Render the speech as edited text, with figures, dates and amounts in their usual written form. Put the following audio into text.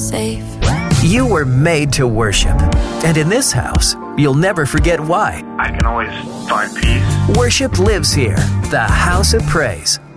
safe. You were made to worship. And in this house, you'll never forget why. I can always find peace. Worship lives here. The House of Praise.